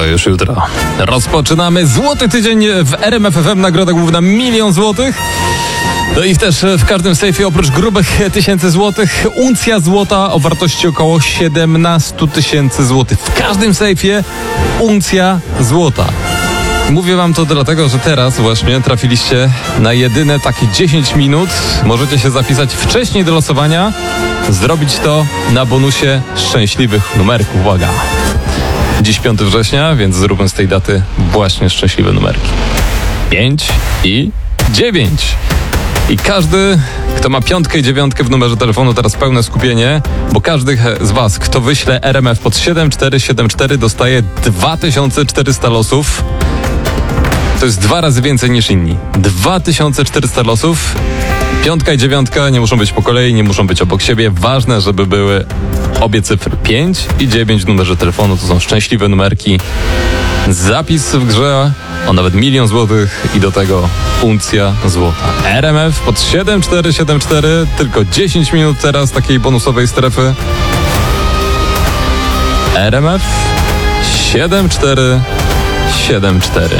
już jutro. Rozpoczynamy złoty tydzień w RMF FM. Nagroda główna 1 000 000 złotych. No i też w każdym sejfie oprócz grubych 1000 złotych uncja złota o wartości około 17 000 złotych. W każdym sejfie uncja złota. Mówię wam to dlatego, że teraz właśnie trafiliście na jedyne takie 10 minut. Możecie się zapisać wcześniej do losowania. Zrobić to na bonusie szczęśliwych numerków. Uwaga! Dziś 5 września, więc zróbmy z tej daty właśnie szczęśliwe numerki. 5 i 9. I każdy, kto ma 5 i 9 w numerze telefonu, teraz pełne skupienie, bo każdy z was, kto wyśle RMF pod 7474, dostaje 2400 losów. To jest 2 razy więcej niż inni. 2400 losów. 5 i 9 nie muszą być po kolei, nie muszą być obok siebie. Ważne, żeby były obie cyfry. 5 i 9 w numerze telefonu. To są szczęśliwe numerki. Zapis w grze o nawet 1 000 000 złotych i do tego uncja złota. RMF pod 7474. Tylko 10 minut teraz takiej bonusowej strefy. RMF 7474.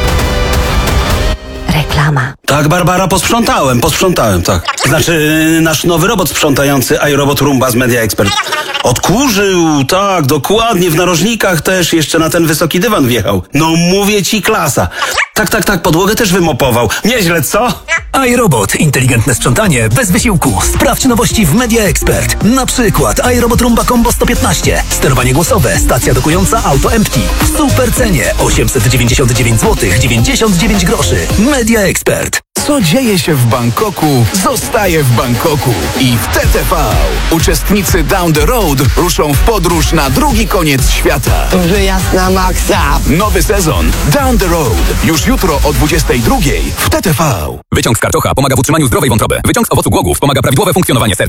Reklama. Tak, Barbara, posprzątałem, tak. Znaczy, nasz nowy robot sprzątający, iRobot Roomba z Media Expert. Odkurzył, tak, dokładnie, w narożnikach też, jeszcze na ten wysoki dywan wjechał. No mówię ci, klasa. Tak, podłogę też wymopował. Nieźle, co? iRobot. Inteligentne sprzątanie bez wysiłku. Sprawdź nowości w Media Expert. Na przykład iRobot Roomba Combo 115. Sterowanie głosowe, stacja dokująca Auto Empty. W super cenie 899 zł 99 groszy. Media Expert. Co dzieje się w Bangkoku, zostaje w Bangkoku. I w TTV uczestnicy Down the Road ruszą w podróż na drugi koniec świata. Wyjazd na maksa. Nowy sezon Down the Road. Już jutro o 22:00 w TTV. Wyciąg z karczocha pomaga w utrzymaniu zdrowej wątroby. Wyciąg z owocu głogów pomaga prawidłowe funkcjonowanie serca.